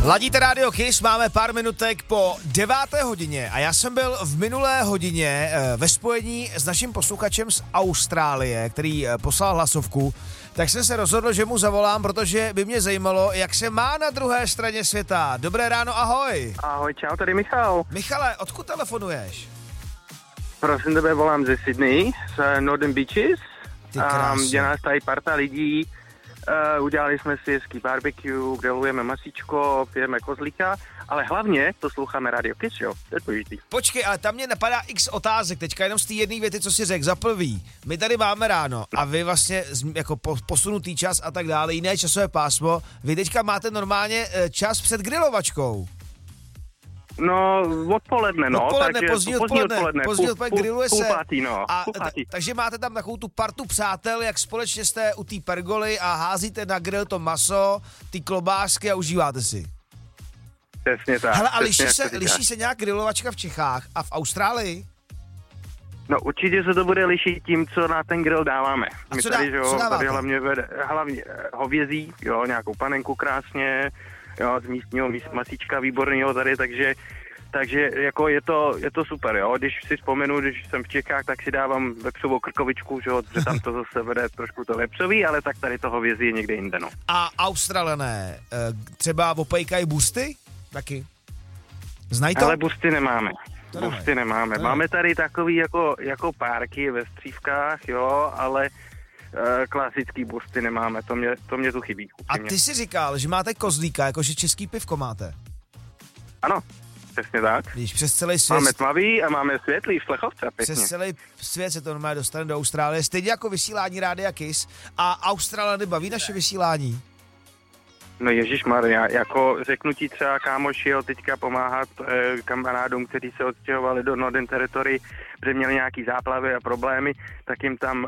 Ladíte Radio Kiss, máme pár minutek po 9. hodině a já jsem byl v minulé hodině ve spojení s naším posluchačem z Austrálie, který poslal hlasovku, tak jsem se rozhodl, že mu zavolám, protože by mě zajímalo, jak se má na druhé straně světa. Dobré ráno, ahoj. Ahoj, čau, tady Michal. Michale, odkud telefonuješ? Prosím tebe, volám ze Sydney, z Northern Beaches. Ty kráso. Je nás tady parta lidí. Udělali jsme si hezký barbecue, grillujeme masíčko, pijeme kozlíka, ale hlavně posloucháme Radio Kiss, jo? To je důležitý. Počkej, ale tam mě napadá x otázek, teďka jenom z té jedné věty, co si řekl. Za prvý, my tady máme ráno a vy vlastně jako posunutý čas a tak dále, jiné časové pásmo, vy teďka máte normálně čas před grilovačkou. No, odpoledne, no. Pozdní odpoledne, grilluje se. Půlpátý, no. Takže máte tam takovou tu partu přátel, jak společně jste u té pergoly a házíte na grill to maso, ty klobásky a užíváte si. Přesně tak. Hele, a liší se nějak grilovačka v Čechách a v Austrálii? No, určitě se to bude lišit tím, co na ten grill dáváme. My tady hlavně hovězí, jo, nějakou panenku krásně, jo, z místního masíčka výborného tady, takže jako je to super, jo. Když si vzpomenu, když jsem v Čechách, tak si dávám vepřovou krkovičku, že jo, že tam to zase vede trošku to vepřový, ale tak tady to hovězí je někde jinde, no. A Australané třeba opejkají bursty? Taky. Znají to? Ale bursty nemáme. Máme tady takový jako párky ve střívkách, jo, ale klasický bursty nemáme, to mě tu chybí. Upřímně. A ty jsi říkal, že máte kozlíka, jakože český pivko máte. Ano, přesně tak. Víš, přes celý svět. Máme tmavý a máme světlý v Šlechovce. Přes celý svět se to normálně dostane do Austrálie, stejně jako vysílání Rádia Kiss. A Australany baví naše vysílání? No ježišmarja, jako řeknu ti třeba kámoš jel teďka pomáhat kamarádům, kteří se odstěhovali do Northern Territory, protože měli nějaký záplavy a problémy, tak jim tam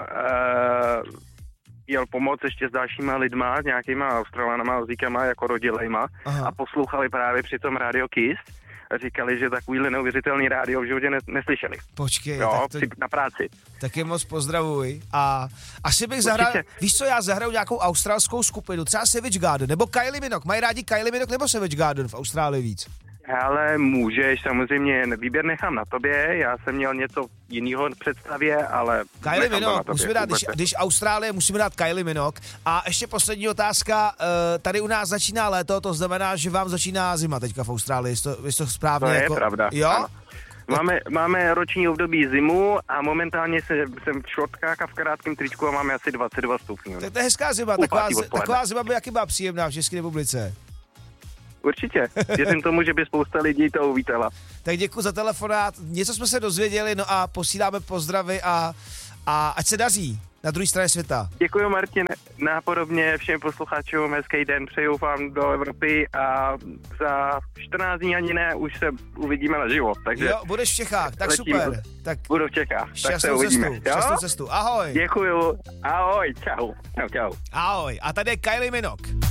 jel pomoct ještě s dalšíma lidma, s nějakýma Australanama, ozíkama, jako rodilejma. Aha. A poslouchali právě při tom Radio Kiss a říkali, že takovýhle neuvěřitelný rádio v životě neslyšeli. Počkej, jo, na práci. Taky moc pozdravuj. A asi bych zahrál, víš co, já zahraju nějakou australskou skupinu, třeba Savage Garden, nebo Kylie Minogue. Mají rádi Kylie Minogue nebo Savage Garden v Austrálii víc? Ale můžeš, samozřejmě výběr nechám na tobě, já jsem měl něco jiného v představě, ale Kylie Minogue, musíme dát, když Austrálie, musíme dát Kylie Minogue. A ještě poslední otázka, tady u nás začíná léto, to znamená, že vám začíná zima teďka v Austrálii, je to správně? To je jako, pravda, jo? Ano. Máme roční období zimu a momentálně jsem v šortkách a v krátkém tričku a máme asi 22 stupňů. To je hezká zima, taková zima by jaký byla příjemná v České republice. Určitě. Věřím tomu, že by spousta lidí to uvítala. Tak děkuji za telefonát. Něco jsme se dozvěděli, no a posíláme pozdravy a ať se daří na druhé straně světa. Děkuji, Martin. Nápodobně všem posluchačům hezký den přeju vám do Evropy a za 14 dní ani ne, už se uvidíme na život. Takže jo, budeš v Čechách, tak super. Tak budu v Čechách, tak se uvidíme. Šťastnou cestu, ahoj. Děkuju, ahoj, čau. Ahoj, a tady je Kylie Minogue.